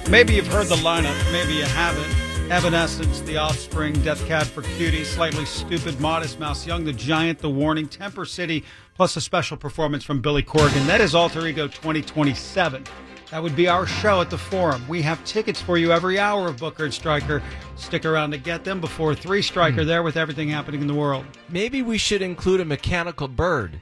Maybe you've heard the lineup, maybe you haven't. Evanescence, The Offspring, Death Cab for Cutie, Slightly Stoopid, Modest Mouse, Young the Giant, The Warning, Temper City, plus a special performance from Billy Corgan. That is Alter Ego 2027. That would be our show at the Forum. We have tickets for you every hour of Booker and Stryker. Stick around to get them before 3 Stryker there with everything happening in the world. Maybe we should include a mechanical bird.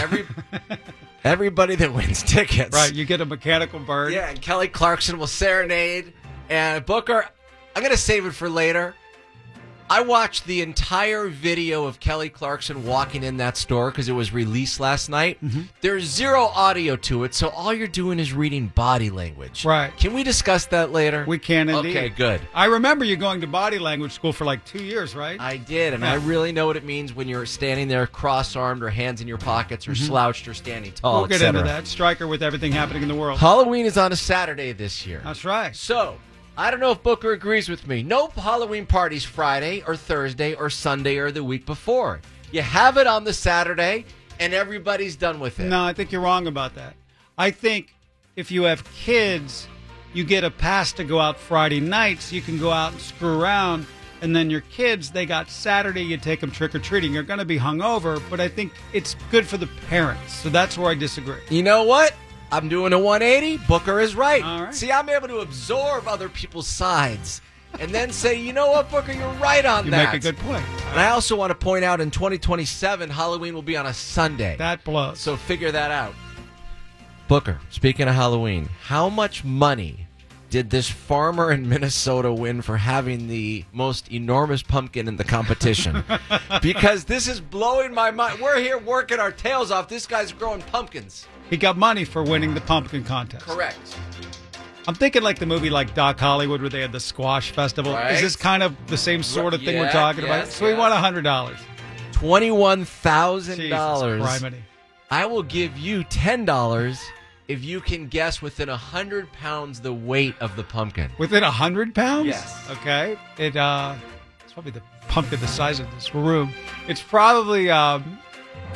Everybody that wins tickets. Right, you get a mechanical bird. Yeah, and Kelly Clarkson will serenade. And Booker, I'm going to save it for later. I watched the entire video of Kelly Clarkson walking in that store because it was released last night. Mm-hmm. There's zero audio to it, so all you're doing is reading body language. Right. Can we discuss that later? We can indeed. Okay, good. I remember you going to body language school for like 2 years, right? I did, and I really know what it means when you're standing there cross-armed or hands in your pockets or slouched or standing tall, We'll get into that. Stryker with everything happening in the world. Halloween is on a Saturday this year. That's right. So, I don't know if Booker agrees with me. No Halloween parties Friday or Thursday or Sunday or the week before. You have it on the Saturday, and everybody's done with it. No, I think you're wrong about that. I think if you have kids, you get a pass to go out Friday nights. You can go out and screw around. And then your kids, they got Saturday, you take them trick-or-treating. You're going to be hungover, but I think it's good for the parents. So that's where I disagree. You know what? I'm doing a 180. Booker is right. All right. See, I'm able to absorb other people's sides and then say, you know what, Booker, you're right on You that. make a good point. And I also want to point out in 2027, Halloween will be on a Sunday. That blows. So figure that out. Booker, speaking of Halloween, how much money did this farmer in Minnesota win for having the most enormous pumpkin in the competition? Because this is blowing my mind. We're here working our tails off. This guy's growing pumpkins. He got money for winning the pumpkin contest. Correct. I'm thinking like the movie like Doc Hollywood where they had the squash festival. Right. Is this kind of the same sort of thing Yeah, we're talking about? yes, So we yes. won $100. $21,000. Jesus Christ. I will give you $10 if you can guess within 100 pounds the weight of the pumpkin. Within 100 pounds? Yes. Okay. It's probably the pumpkin the size of this room. It's probably